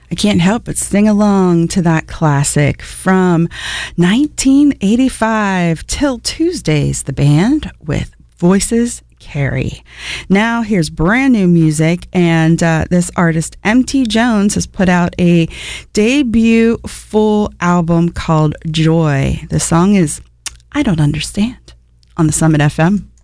I can't help but sing along to that classic from 1985, Till Tuesdays, the band with Voices Carry. Now here's brand new music, and this artist MT Jones has put out a debut full album called Joy. The song is I Don't Understand on the Summit FM.